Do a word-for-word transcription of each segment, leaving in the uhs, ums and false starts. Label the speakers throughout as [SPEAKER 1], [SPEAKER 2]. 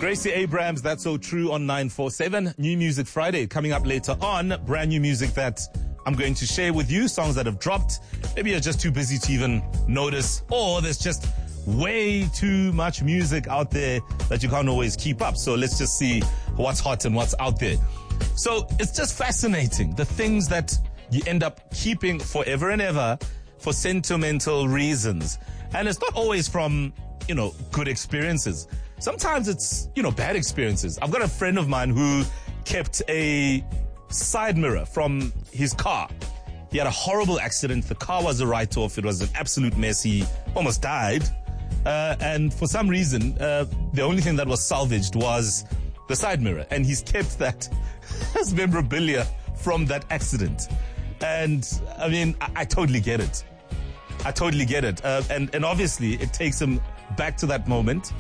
[SPEAKER 1] Gracie Abrams, That's So True on nine four seven. New Music Friday coming up later on. Brand new music that I'm going to share with you. Songs that have dropped. Maybe you're just too busy to even notice. Or there's just way too much music out there that you can't always keep up. So let's just see what's hot and what's out there. So it's just fascinating. The things that you end up keeping forever and ever for sentimental reasons. And it's not always from, you know, good experiences. Sometimes it's, you know, bad experiences. I've got a friend of mine who kept a side mirror from his car. He had a horrible accident. The car was a write-off. It was an absolute mess. He almost died. Uh, and for some reason, uh, the only thing that was salvaged was the side mirror. And he's kept that as memorabilia from that accident. And, I mean, I, I totally get it. I totally get it. Uh, and, and obviously, it takes him back to that moment,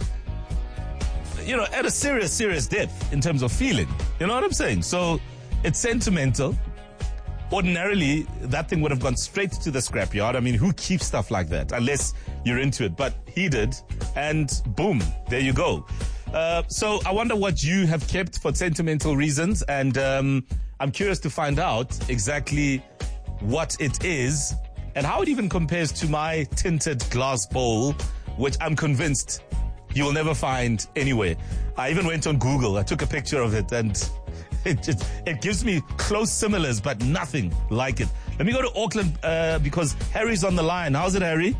[SPEAKER 1] you know, at a serious, serious depth in terms of feeling. You know what I'm saying? So it's sentimental. Ordinarily, that thing would have gone straight to the scrapyard. I mean, who keeps stuff like that unless you're into it? But he did. And boom, there you go. Uh, so I wonder what you have kept for sentimental reasons. And um, I'm curious to find out exactly what it is and how it even compares to my tinted glass bowl, which I'm convinced you will never find anywhere. I even went on Google. I took a picture of it, and it it, it gives me close similars, but nothing like it. Let me go to Auckland uh, because Harry's on the line. How's it, Harry?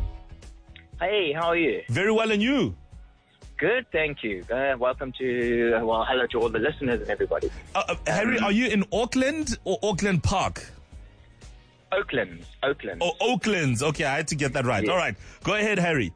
[SPEAKER 2] Hey, how are you?
[SPEAKER 1] Very well, and you?
[SPEAKER 2] Good, thank you. Uh, welcome to, uh, well, hello to all the listeners and everybody.
[SPEAKER 1] Uh, uh, Harry, are you in Auckland or Auckland Park?
[SPEAKER 2] Oakland, Oakland.
[SPEAKER 1] Oh, Oaklands. Okay, I had to get that right.
[SPEAKER 2] Yeah.
[SPEAKER 1] All right. Go ahead, Harry.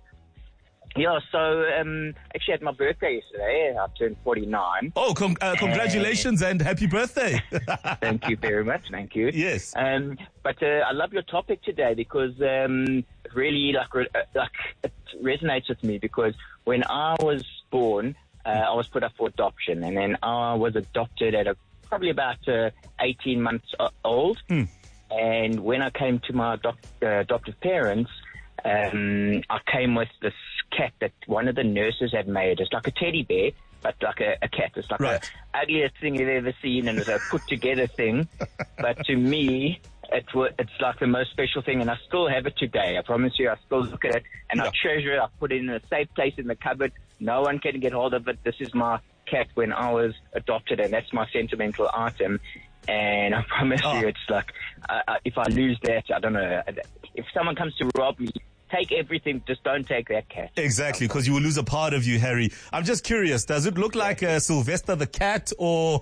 [SPEAKER 2] Yeah, so um, actually I had my birthday yesterday. I turned forty-nine.
[SPEAKER 1] Oh, con- uh, congratulations and, and happy birthday.
[SPEAKER 2] Thank you very much. Thank you.
[SPEAKER 1] Yes.
[SPEAKER 2] Um, but uh, I love your topic today because um, it really like, re- like it resonates with me because when I was born, uh, I was put up for adoption, and then I was adopted at a, probably about uh, eighteen months old. Mm. And when I came to my adopt, uh, adoptive parents, um, I came with this cat that one of the nurses had made. It's like a teddy bear, but like a, a cat. It's like
[SPEAKER 1] right.
[SPEAKER 2] the ugliest thing you've ever seen, and it's a put-together thing. But to me, it w- it's like the most special thing, and I still have it today. I promise you, I still look at it, and yeah. I treasure it. I put it in a safe place in the cupboard. No one can get hold of it. This is my cat when I was adopted, and that's my sentimental item. And I promise oh. you, it's like, uh, if I lose that, I don't know. If someone comes to rob me, take everything, just don't take that cat.
[SPEAKER 1] Exactly, because you will lose a part of you, Harry. I'm just curious, does it look like uh, Sylvester the cat, or...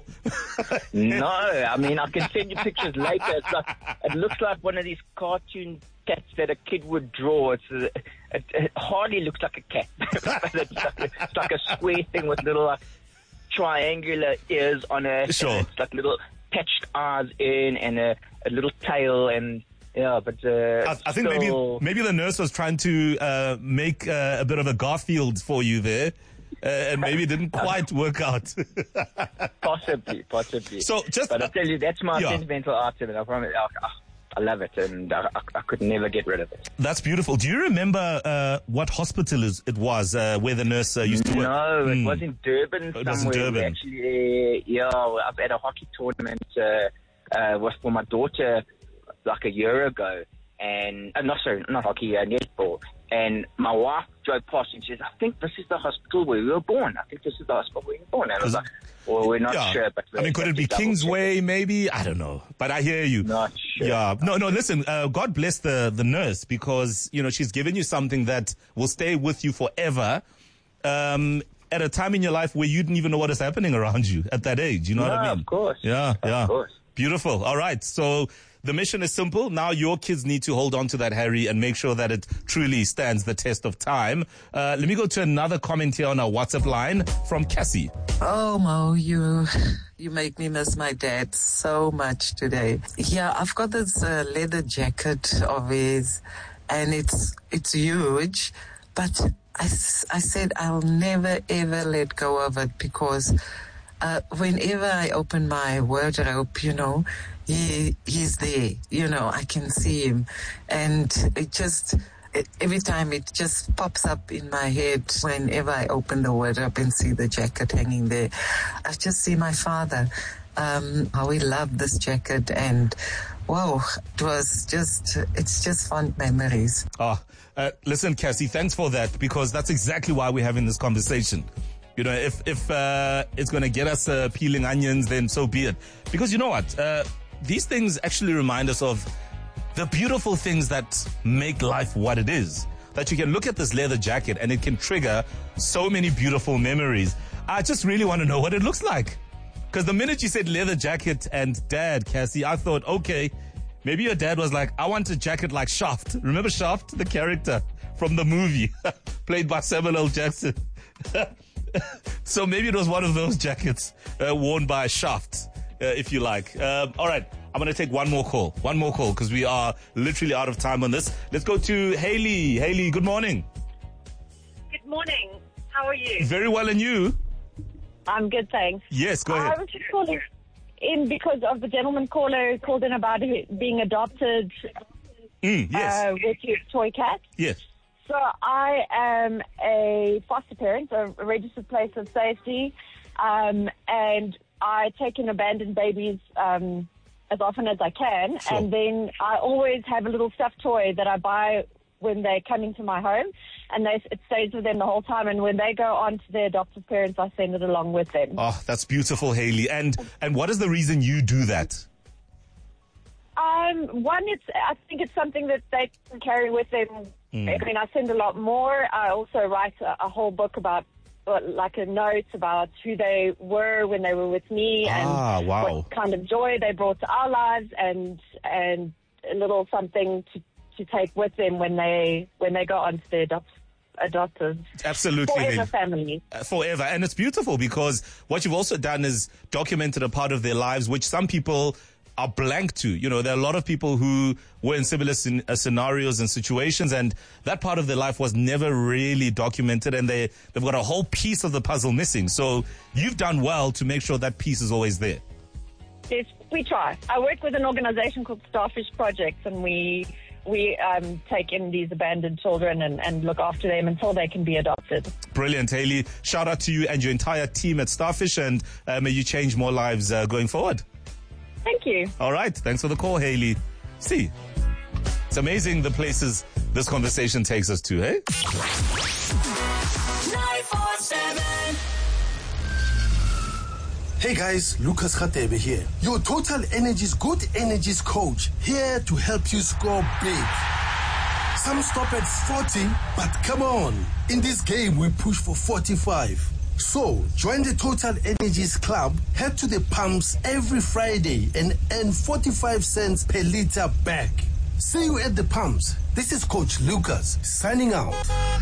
[SPEAKER 2] No, I mean, I can send you pictures later. It's like, it looks like one of these cartoon cats that a kid would draw. It's a, it, it hardly looks like a cat. But it's, like a, it's like a square thing with little like, triangular ears on it.
[SPEAKER 1] Sure.
[SPEAKER 2] It's like little patched eyes in and a, a little tail, and yeah, but uh,
[SPEAKER 1] I, I think
[SPEAKER 2] still...
[SPEAKER 1] maybe maybe the nurse was trying to uh, make uh, a bit of a Garfield for you there, uh, and maybe it didn't quite work out.
[SPEAKER 2] possibly, possibly.
[SPEAKER 1] So just,
[SPEAKER 2] but I tell you, that's my
[SPEAKER 1] yeah.
[SPEAKER 2] sentimental item, and I promise, I, I love it, and I, I, I could never get rid of it.
[SPEAKER 1] That's beautiful. Do you remember uh, what hospital is, it was uh, where the nurse uh, used to work?
[SPEAKER 2] No, it
[SPEAKER 1] mm.
[SPEAKER 2] was in Durban
[SPEAKER 1] oh, it
[SPEAKER 2] somewhere.
[SPEAKER 1] was in Durban.
[SPEAKER 2] Actually, uh, yeah, I was at a hockey tournament. Uh, uh, was for my daughter like a year ago, and uh, no, sorry, not hockey, uh, netball. And my wife drove past and she says, "I think this is the hospital where we were born. I think this is the hospital where we were born." And I was like, "Well, we're not
[SPEAKER 1] yeah.
[SPEAKER 2] sure." But
[SPEAKER 1] I mean, could it be Kingsway? Maybe, I don't know. But I hear you.
[SPEAKER 2] Not sure.
[SPEAKER 1] Yeah. No, no. Listen. Uh, God bless the the nurse, because you know she's given you something that will stay with you forever. Um, at a time in your life where you didn't even know what is happening around you at that age. You know
[SPEAKER 2] no,
[SPEAKER 1] what I mean?
[SPEAKER 2] Of course.
[SPEAKER 1] Yeah.
[SPEAKER 2] Of
[SPEAKER 1] yeah.
[SPEAKER 2] course.
[SPEAKER 1] Beautiful. All right. So the mission is simple. Now your kids need to hold on to that, Harry, and make sure that it truly stands the test of time. Uh, let me go to another comment here on our WhatsApp line from Cassie.
[SPEAKER 3] Oh, Mo, you you make me miss my dad so much today. Yeah, I've got this uh, leather jacket of his, and it's it's huge, but I, I said I'll never, ever let go of it because uh, whenever I open my wardrobe, you know, he he's there. You know, I can see him. And it just, it, every time it just pops up in my head whenever I open the wardrobe and see the jacket hanging there. I just see my father, um, how he loved this jacket, and wow, it was just, it's just fond memories.
[SPEAKER 1] Oh, uh, listen, Cassie, thanks for that, because that's exactly why we're having this conversation. You know, if if uh, it's going to get us uh, peeling onions, then so be it. Because you know what? Uh, these things actually remind us of the beautiful things that make life what it is. That you can look at this leather jacket and it can trigger so many beautiful memories. I just really want to know what it looks like. Because the minute you said leather jacket and dad, Cassie, I thought, okay, maybe your dad was like, I want a jacket like Shaft. Remember Shaft, the character from the movie, played by Samuel L. Jackson? So maybe it was one of those jackets uh, worn by Shaft, uh, if you like. Um, all right, I'm going to take one more call. One more call, because we are literally out of time on this. Let's go to Haley. Haley, good morning.
[SPEAKER 4] Good morning. How are you?
[SPEAKER 1] Very well, and you?
[SPEAKER 4] I'm good, thanks.
[SPEAKER 1] Yes, go ahead.
[SPEAKER 4] I was just calling in because of the gentleman caller who called in about being adopted
[SPEAKER 1] Mm, yes.
[SPEAKER 4] uh, with your toy cat.
[SPEAKER 1] Yes.
[SPEAKER 4] So I am a foster parent, a registered place of safety, um, and I take in abandoned babies um, as often as I can.
[SPEAKER 1] Sure.
[SPEAKER 4] And then I always have a little stuffed toy that I buy when they come into my home, and they, it stays with them the whole time. And when they go on to their adoptive parents, I send it along with them.
[SPEAKER 1] Oh, that's beautiful, Haley. And and what is the reason you do that?
[SPEAKER 4] Um, one, it's I think it's something that they can carry with them. Mm. I mean, I send a lot more. I also write a, a whole book about, like a note about who they were when they were with me,
[SPEAKER 1] ah,
[SPEAKER 4] and
[SPEAKER 1] wow.
[SPEAKER 4] what kind of joy they brought to our lives, and and a little something to, to take with them when they when they go on to their adopt, adoptive.
[SPEAKER 1] Absolutely,
[SPEAKER 4] forever
[SPEAKER 1] Haley.
[SPEAKER 4] family.
[SPEAKER 1] Uh, forever. And it's beautiful because what you've also done is documented a part of their lives which some people are blank to. You know, there are a lot of people who were in similar scen- uh, scenarios and situations, and that part of their life was never really documented, and they, they've got a whole piece of the puzzle missing. So you've done well to make sure that piece is always there.
[SPEAKER 4] Yes, we try. I work with an organization called Starfish Projects, and we we um, take in these abandoned children and, and look after them until they can be adopted.
[SPEAKER 1] Brilliant, Haley. Shout out to you and your entire team at Starfish, and uh, may you change more lives uh, going forward.
[SPEAKER 4] Thank you.
[SPEAKER 1] All right. Thanks for the call, Haley. See, it's amazing the places this conversation takes us to, hey?
[SPEAKER 5] nine four seven.
[SPEAKER 6] Hey guys, Lucas Khatebe here. Your Total Energies Good Energies coach, here to help you score big. Some stop at forty, but come on. In this game, we push for forty-five. So, join the Total Energies Club, head to the pumps every Friday and earn forty-five cents per liter back. See you at the pumps. This is Coach Lucas, signing out.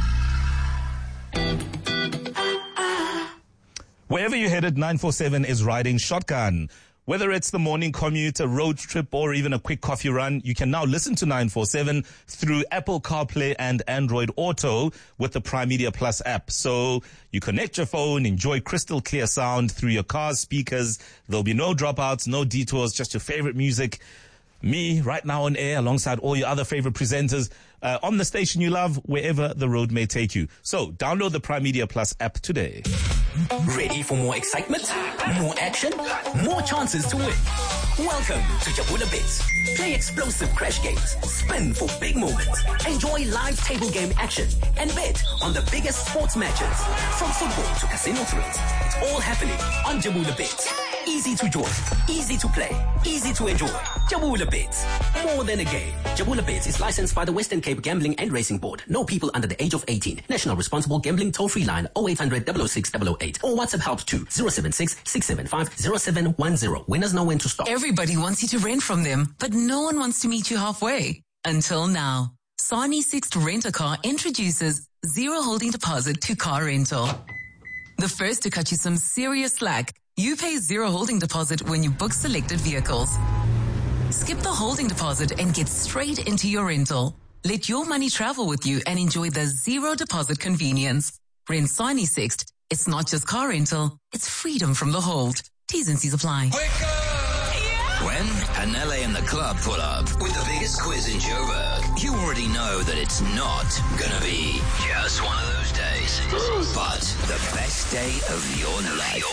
[SPEAKER 1] Wherever you're headed, nine four seven is riding shotgun. Whether it's the morning commute, a road trip, or even a quick coffee run, you can now listen to nine four seven through Apple CarPlay and Android Auto with the Prime Media Plus app. So you connect your phone, enjoy crystal clear sound through your car's speakers. There'll be no dropouts, no detours, just your favorite music. Me right now on air alongside all your other favorite presenters uh, on the station you love, wherever the road may take you. So download the Prime Media Plus app today.
[SPEAKER 5] Ready for more excitement? More action? More chances to win? Welcome to Jabula Bits. Play explosive crash games, spin for big moments, enjoy live table game action, and bet on the biggest sports matches. From football to casino thrills, it's all happening on Jabula Bits. Easy to join, easy to play, easy to enjoy. Jabula Bits, more than a game. Jabula Bits is licensed by the Western Cape Gambling and Racing Board. No people under the age of eighteen. National Responsible Gambling Toll-Free Line oh eight hundred, double oh six, double oh eight or WhatsApp help to zero seven six, six seven five, zero seven one zero. Winners know when to stop.
[SPEAKER 7] Everybody wants you to rent from them, but no one wants to meet you halfway. Until now. Sani Sixt Rent-A-Car introduces zero holding deposit to car rental. The first to cut you some serious slack. You pay zero holding deposit when you book selected vehicles. Skip the holding deposit and get straight into your rental. Let your money travel with you and enjoy the zero deposit convenience. Rent Sani Sixt. It's not just car rental, it's freedom from the hold. T's and C's apply.
[SPEAKER 5] Wake up! When Anele and the club pull up with the biggest quiz in Joburg, you already know that it's not gonna be just one of those days, but the best day of your life.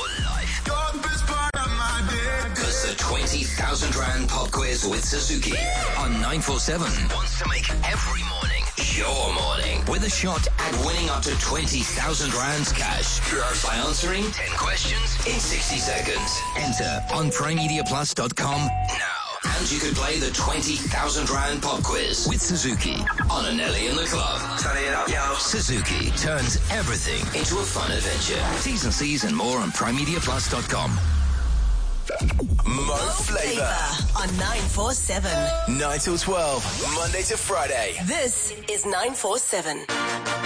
[SPEAKER 5] Because the twenty thousand Rand Pop Quiz with Suzuki on nine four seven wants to make every morning your morning with a shot at winning up to twenty thousand Rands cash by answering ten questions in sixty seconds. Enter on prime media plus dot com now. And you could play the twenty thousand Rand Pop Quiz with Suzuki on Anele in the Club. Turn it up, yo. Suzuki turns everything into a fun adventure. T's and C's and more on prime media plus dot com.
[SPEAKER 8] Mo Flava
[SPEAKER 9] on nine four seven.
[SPEAKER 8] nine till twelve, Monday to Friday.
[SPEAKER 9] This is nine four seven.